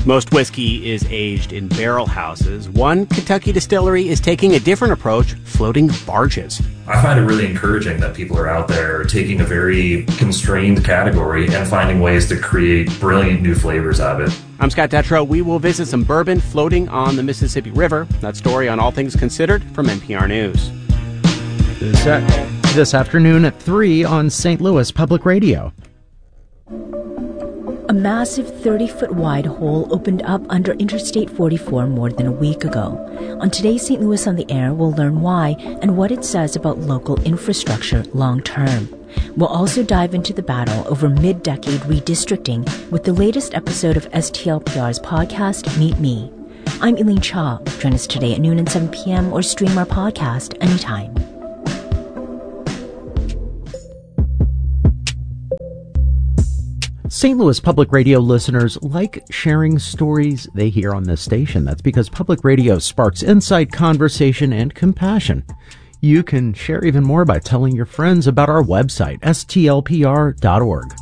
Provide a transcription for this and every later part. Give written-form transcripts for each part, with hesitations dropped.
Most whiskey is aged in barrel houses. One Kentucky distillery is taking a different approach, floating barges. I find it really encouraging that people are out there taking a very constrained category and finding ways to create brilliant new flavors out of it. I'm Scott Detrow. We will visit some bourbon floating on the Mississippi River. That story on All Things Considered from NPR News. This afternoon at 3 on St. Louis Public Radio. A massive 30-foot wide hole opened up under Interstate 44 more than a week ago. On today's St. Louis on the Air, we'll learn why and what it says about local infrastructure long-term. We'll also dive into the battle over mid-decade redistricting with the latest episode of STLPR's podcast, Meet Me. I'm Elaine Cha. Join us today at noon and 7 p.m. or stream our podcast anytime. St. Louis Public Radio listeners like sharing stories they hear on this station. That's because public radio sparks insight, conversation, and compassion. You can share even more by telling your friends about our website, stlpr.org.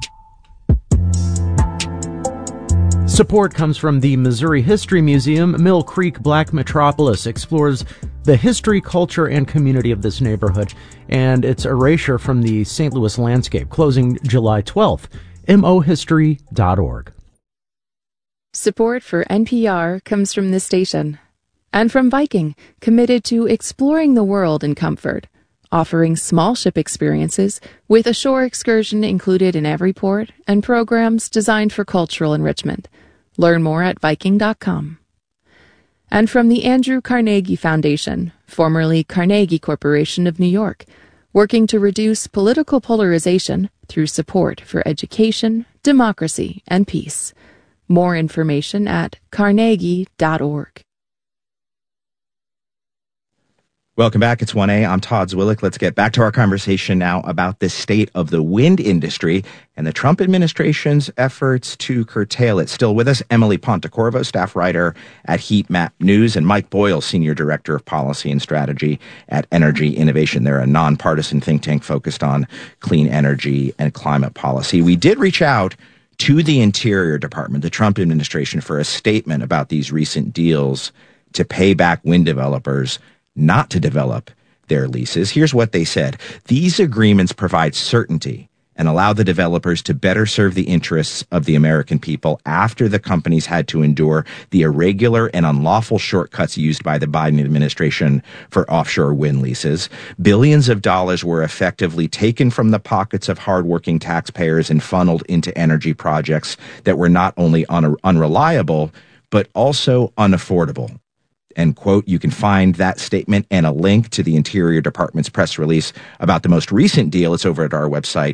Support comes from the Missouri History Museum. Mill Creek Black Metropolis explores the history, culture, and community of this neighborhood and its erasure from the St. Louis landscape, closing July 12th. mohistory.org. Support for NPR comes from this station and from Viking, committed to exploring the world in comfort, offering small ship experiences with a shore excursion included in every port and programs designed for cultural enrichment. Learn more at Viking.com. And from the Andrew Carnegie Foundation, formerly Carnegie Corporation of New York, working to reduce political polarization through support for education, democracy, and peace. More information at carnegie.org. Welcome back. It's 1A. I'm Todd Zwillich. Let's get back to our conversation now about the state of the wind industry and the Trump administration's efforts to curtail it. Still with us, Emily Pontecorvo, staff writer at Heat Map News, and Mike Boyle, senior director of policy and strategy at Energy Innovation. They're a nonpartisan think tank focused on clean energy and climate policy. We did reach out to the Interior Department, the Trump administration, for a statement about these recent deals to pay back wind developers not to develop their leases. Here's what they said. These agreements provide certainty and allow the developers to better serve the interests of the American people after the companies had to endure the irregular and unlawful shortcuts used by the Biden administration for offshore wind leases. Billions of dollars were effectively taken from the pockets of hardworking taxpayers and funneled into energy projects that were not only unreliable, but also unaffordable. End quote. You can find that statement and a link to the Interior Department's press release about the most recent deal. It's over at our website,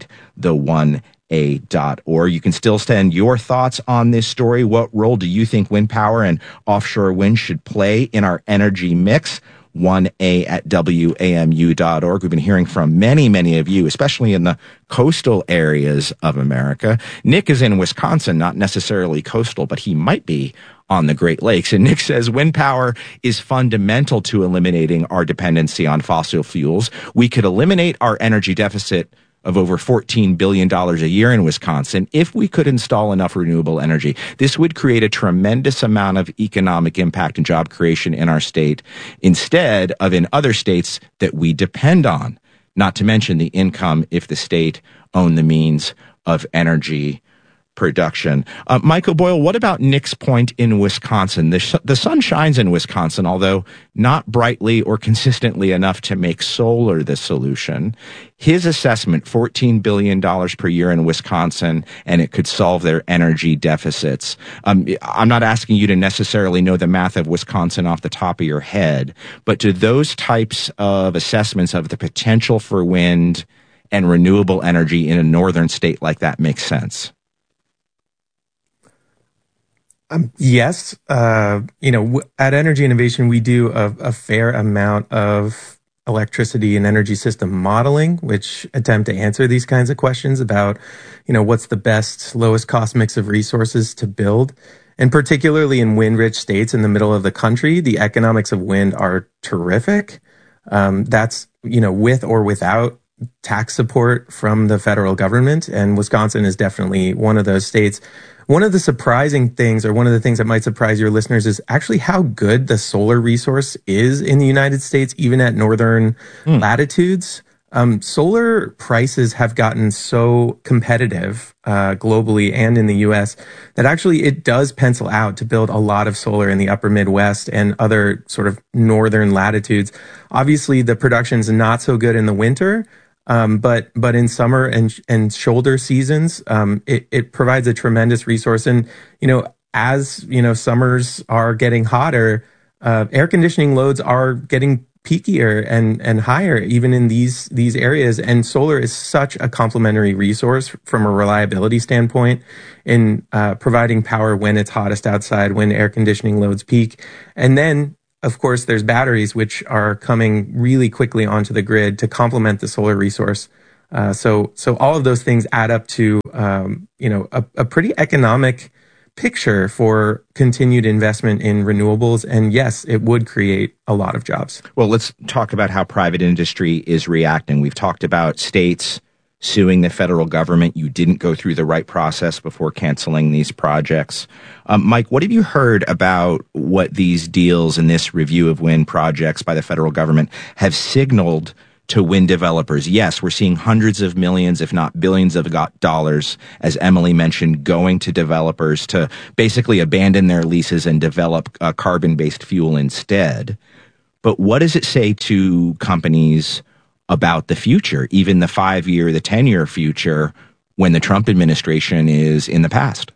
the1a.org. You can still send your thoughts on this story. What role do you think wind power and offshore wind should play in our energy mix? 1A at WAMU.org. We've been hearing from many of you, especially in the coastal areas of America. Nick is in Wisconsin, not necessarily coastal, but he might be on the Great Lakes. And Nick says wind power is fundamental to eliminating our dependency on fossil fuels. We could eliminate our energy deficit of over $14 billion a year in Wisconsin if we could install enough renewable energy. This would create a tremendous amount of economic impact and job creation in our state instead of in other states that we depend on, not to mention the income if the state owned the means of energy production. Michael Boyle, what about Nick's point in Wisconsin? The sun shines in Wisconsin, although not brightly or consistently enough to make solar the solution. His assessment, $14 billion per year in Wisconsin, and it could solve their energy deficits. I'm not asking you to necessarily know the math of Wisconsin off the top of your head, but do those types of assessments of the potential for wind and renewable energy in a northern state like that make sense? Yes. At Energy Innovation, we do a fair amount of electricity and energy system modeling, which attempt to answer these kinds of questions about, what's the best, lowest cost mix of resources to build. And particularly in wind-rich states in the middle of the country, the economics of wind are terrific. That's, with or without tax support from the federal government. And Wisconsin is definitely one of those states. one of the surprising things, or one of the things that might surprise your listeners, is actually how good the solar resource is in the United States, even at northern latitudes. Solar prices have gotten so competitive globally and in the U.S. that actually it does pencil out to build a lot of solar in the upper Midwest and other sort of northern latitudes. Obviously, the production's not so good in the winter, but in summer and shoulder seasons, it provides a tremendous resource. And as summers are getting hotter, air conditioning loads are getting peakier and higher even in these areas. And solar is such a complementary resource from a reliability standpoint in providing power when it's hottest outside, when air conditioning loads peak. And then, of course, there's batteries, which are coming really quickly onto the grid to complement the solar resource. So all of those things add up to, a pretty economic picture for continued investment in renewables. And yes, it would create a lot of jobs. Well, let's talk about how private industry is reacting. We've talked about states suing the federal government. You didn't go through the right process before canceling these projects. Mike, what have you heard about what these deals and this review of wind projects by the federal government have signaled to wind developers? Yes, we're seeing hundreds of millions, if not billions of dollars, as Emily mentioned, going to developers to basically abandon their leases and develop carbon-based fuel instead. But what does it say to companies about the future, even the 5-year, the 10-year future, when the Trump administration is in the past?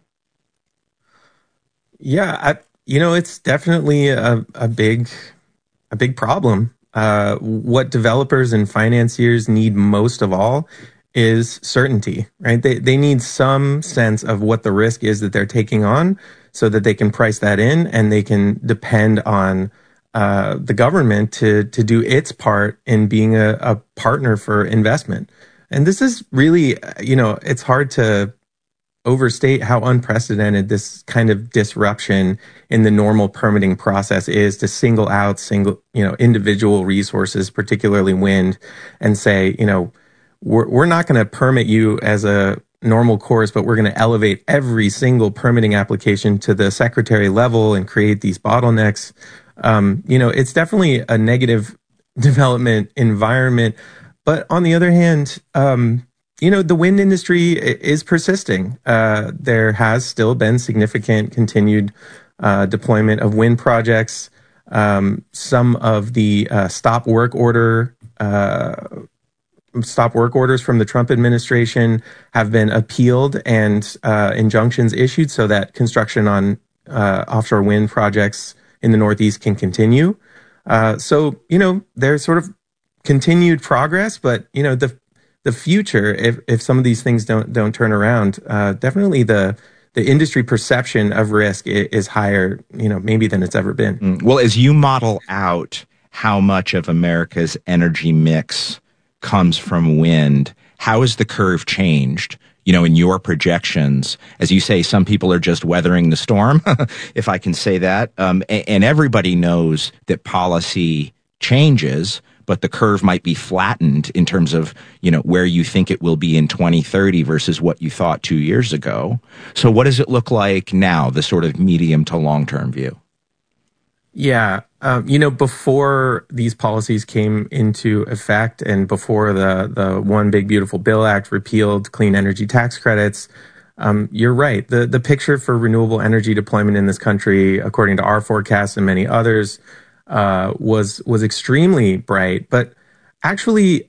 Yeah, it's definitely a big problem. What developers and financiers need most of all is certainty, right? They need some sense of what the risk is that they're taking on so that they can price that in and they can depend on the government to do its part in being a partner for investment. And this is really, it's hard to overstate how unprecedented this kind of disruption in the normal permitting process is, to single out individual resources, particularly wind, and say, we're not going to permit you as a normal course, but we're going to elevate every single permitting application to the secretary level and create these bottlenecks. It's definitely a negative development environment. But on the other hand, the wind industry is persisting. There has still been significant continued deployment of wind projects. Some of the stop work orders from the Trump administration have been appealed and injunctions issued so that construction on offshore wind projects in the Northeast can continue. There's sort of continued progress, but the future, if some of these things don't turn around, definitely the industry perception of risk is higher, maybe than it's ever been. Well, as you model out how much of America's energy mix comes from wind, how has the curve changed? In your projections, as you say, some people are just weathering the storm, if I can say that. And everybody knows that policy changes, but the curve might be flattened in terms of, where you think it will be in 2030 versus what you thought 2 years ago. So what does it look like now, the sort of medium to long-term view? Yeah. Before these policies came into effect and before the One Big Beautiful Bill Act repealed clean energy tax credits, you're right. The picture for renewable energy deployment in this country, according to our forecasts and many others, was extremely bright. But actually,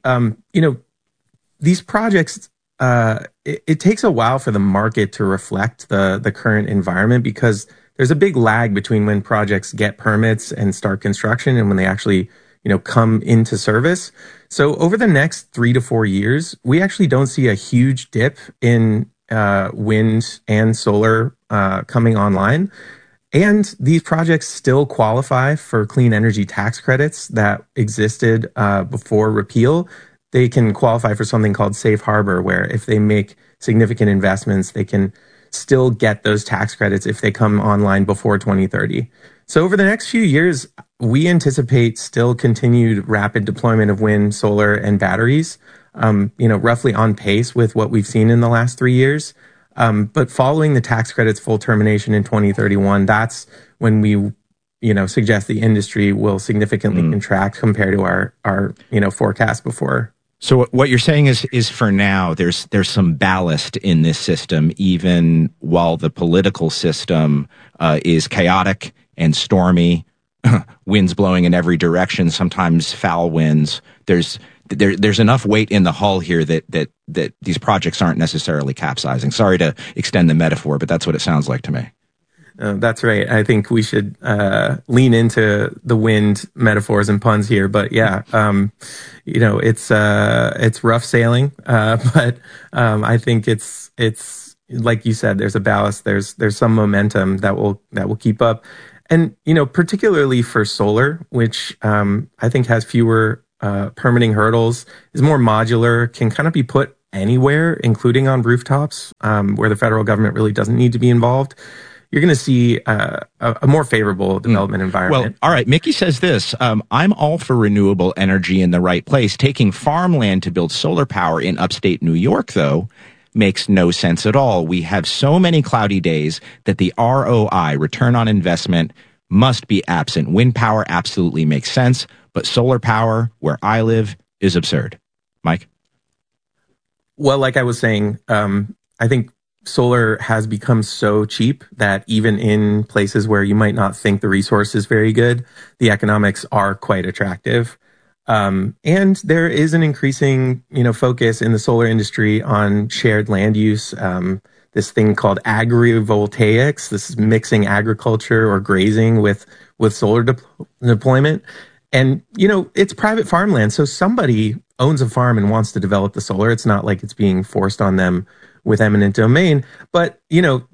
these projects, it takes a while for the market to reflect the current environment, because there's a big lag between when projects get permits and start construction and when they actually, come into service. So over the next 3 to 4 years, we actually don't see a huge dip in wind and solar coming online. And these projects still qualify for clean energy tax credits that existed before repeal. They can qualify for something called safe harbor, where if they make significant investments, they can still get those tax credits if they come online before 2030. So over the next few years, we anticipate still continued rapid deployment of wind, solar, and batteries, roughly on pace with what we've seen in the last 3 years. But following the tax credit's full termination in 2031, that's when we, suggest the industry will significantly contract compared to our forecast before. So what you're saying is for now, there's some ballast in this system, even while the political system is chaotic and stormy, winds blowing in every direction, sometimes foul winds. There's enough weight in the hull here that these projects aren't necessarily capsizing. Sorry to extend the metaphor, but that's what it sounds like to me. That's right. I think we should lean into the wind metaphors and puns here. But yeah, it's rough sailing. But I think it's like you said, there's a ballast. There's some momentum that will keep up, and particularly for solar, which I think has fewer permitting hurdles, is more modular, can kind of be put anywhere, including on rooftops, where the federal government really doesn't need to be involved. You're going to see a more favorable development environment. Well, all right. Mickey says this, I'm all for renewable energy in the right place. Taking farmland to build solar power in upstate New York, though, makes no sense at all. We have so many cloudy days that the ROI, return on investment, must be absent. Wind power absolutely makes sense, but solar power, where I live, is absurd. Mike? Well, like I was saying, I think solar has become so cheap that even in places where you might not think the resource is very good, the economics are quite attractive. And there is an increasing, focus in the solar industry on shared land use. This thing called agrivoltaics. This is mixing agriculture or grazing with solar deployment. And, it's private farmland. So somebody owns a farm and wants to develop the solar. It's not like it's being forced on them with eminent domain. But,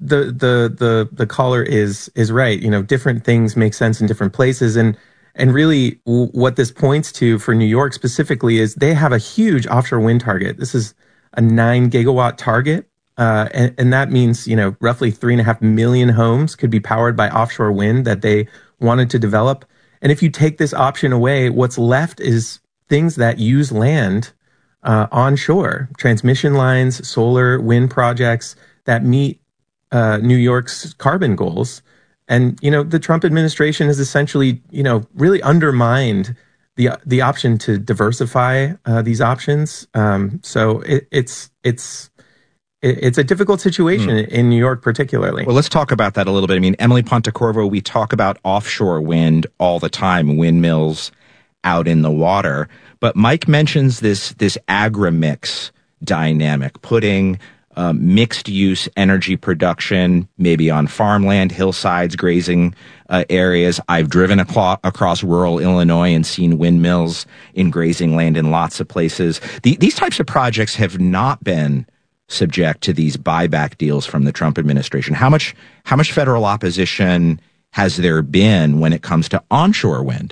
the caller is right. Different things make sense in different places. And really what this points to for New York specifically is they have a huge offshore wind target. This is a 9 gigawatt target. And that means, roughly 3.5 million homes could be powered by offshore wind that they wanted to develop. And if you take this option away, what's left is things that use land onshore, transmission lines, solar, wind projects that meet New York's carbon goals. And, the Trump administration has essentially, really undermined the option to diversify these options. So it's a difficult situation in New York, particularly. Well, let's talk about that a little bit. I mean, Emily Pontecorvo, we talk about offshore wind all the time, windmills out in the water. But Mike mentions this agri-mix dynamic, putting mixed use energy production maybe on farmland, hillsides, grazing areas. I've driven across rural Illinois and seen windmills in grazing land in lots of places. These types of projects have not been subject to these buyback deals from the Trump administration. How much federal opposition has there been when it comes to onshore wind?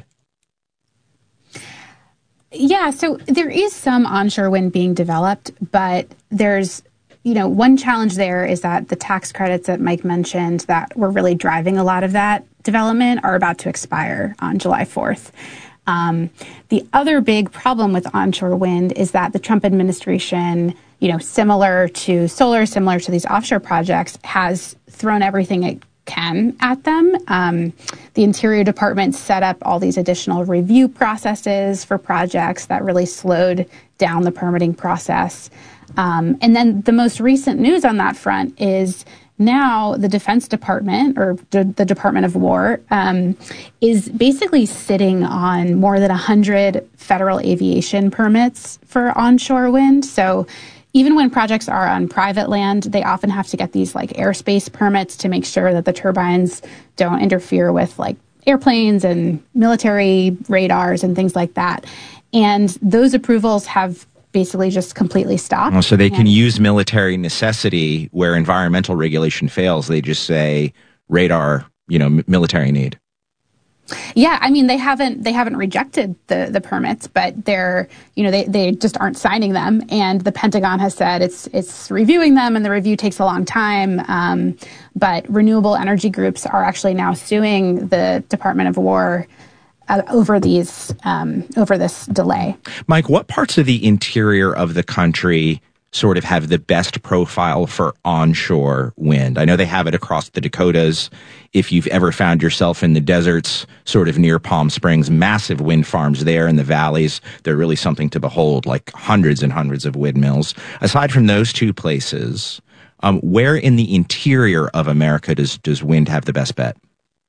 Yeah, so there is some onshore wind being developed, but there's, one challenge there is that the tax credits that Mike mentioned that were really driving a lot of that development are about to expire on July 4th. The other big problem with onshore wind is that the Trump administration, similar to solar, similar to these offshore projects, has thrown everything it can at them. The Interior Department set up all these additional review processes for projects that really slowed down the permitting process. And then the most recent news on that front is now the Defense Department, or the Department of War, is basically sitting on more than 100 federal aviation permits for onshore wind. So even when projects are on private land, they often have to get these airspace permits to make sure that the turbines don't interfere with airplanes and military radars and things like that. And those approvals have basically just completely stopped. So they can use military necessity where environmental regulation fails. They just say radar, military need. Yeah, I mean, they haven't rejected the permits, but they just aren't signing them. And the Pentagon has said it's reviewing them, and the review takes a long time. But renewable energy groups are actually now suing the Department of War over this delay. Mike, what parts of the interior of the country sort of have the best profile for onshore wind? I know they have it across the Dakotas. If you've ever found yourself in the deserts, sort of near Palm Springs, massive wind farms there in the valleys, they're really something to behold, like hundreds and hundreds of windmills. Aside from those two places, where in the interior of America does wind have the best bet?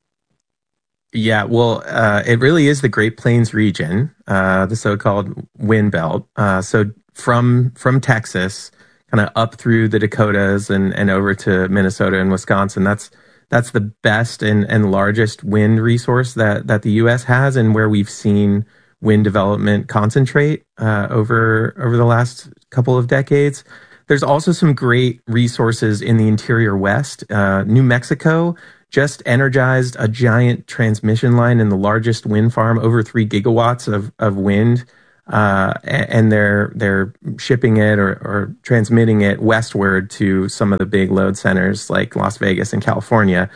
Yeah, well, it really is the Great Plains region, the so-called wind belt. So from Texas, kind of up through the Dakotas and over to Minnesota and Wisconsin, that's the best and largest wind resource that the U.S. has, and where we've seen wind development concentrate over the last couple of decades. There's also some great resources in the interior West. New Mexico just energized a giant transmission line in the largest wind farm, over 3 gigawatts of wind, and they're shipping it or transmitting it westward to some of the big load centers like Las Vegas and California.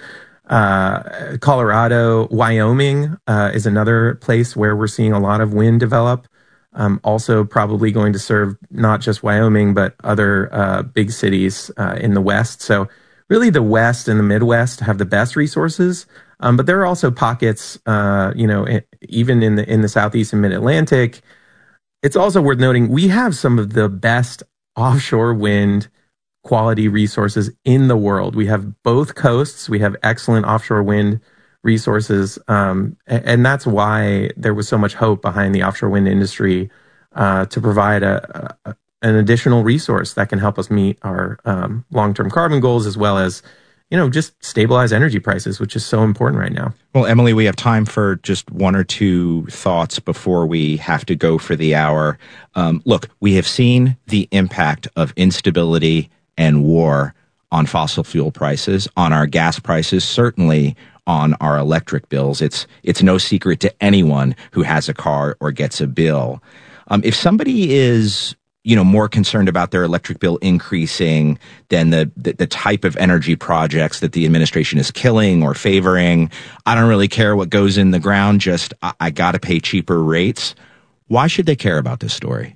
Colorado, Wyoming is another place where we're seeing a lot of wind develop. Also probably going to serve not just Wyoming, but other big cities in the West. So really the West and the Midwest have the best resources. But there are also pockets, even in the Southeast and Mid-Atlantic. It's also worth noting we have some of the best offshore wind quality resources in the world. We have both coasts. We have excellent offshore wind resources. And that's why there was so much hope behind the offshore wind industry to provide an additional resource that can help us meet our long-term carbon goals, as well as, just stabilize energy prices, which is so important right now. Well, Emily, we have time for just one or two thoughts before we have to go for the hour. Look, we have seen the impact of instability and war on fossil fuel prices, on our gas prices, certainly on our electric bills. It's no secret to anyone who has a car or gets a bill. If somebody is more concerned about their electric bill increasing than the type of energy projects that the administration is killing or favoring, I don't really care what goes in the ground, just I got to pay cheaper rates. Why should they care about this story?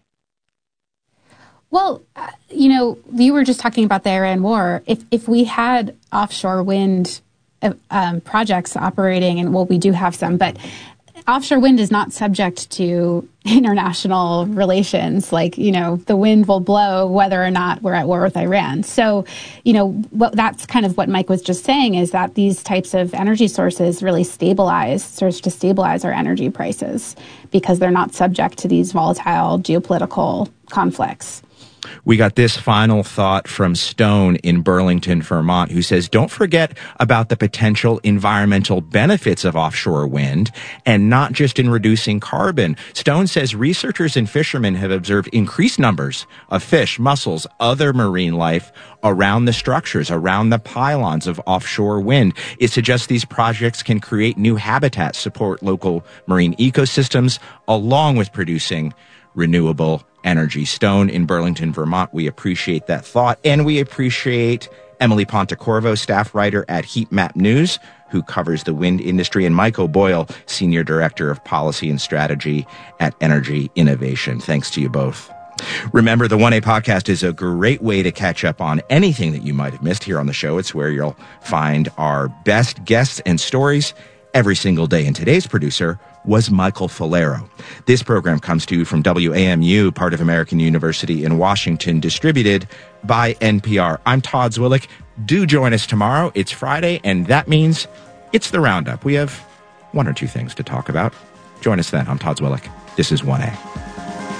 Well, you were just talking about the Iran war. If we had offshore wind projects operating, and we do have some, but offshore wind is not subject to international relations. Like, the wind will blow whether or not we're at war with Iran. So, that's kind of what Mike was just saying, is that these types of energy sources really serves to stabilize our energy prices because they're not subject to these volatile geopolitical conflicts. We got this final thought from Stone in Burlington, Vermont, who says, don't forget about the potential environmental benefits of offshore wind, and not just in reducing carbon. Stone says researchers and fishermen have observed increased numbers of fish, mussels, other marine life around the structures, around the pylons of offshore wind. It suggests these projects can create new habitats, support local marine ecosystems, along with producing renewable energy. Stone in Burlington, Vermont, we appreciate that thought. And we appreciate Emily Pontecorvo, staff writer at Heat Map News, who covers the wind industry, and Mike O'Boyle, Senior Director of Policy and Strategy at Energy Innovation. Thanks to you both. Remember, the 1A podcast is a great way to catch up on anything that you might have missed here on the show. It's where you'll find our best guests and stories every single day. And today's producer was Michael Falero. This program comes to you from WAMU, part of American University in Washington, distributed by NPR. I'm Todd Zwillich. Do join us tomorrow. It's Friday, and that means it's the Roundup. We have one or two things to talk about. Join us then. I'm Todd Zwillich. This is 1A.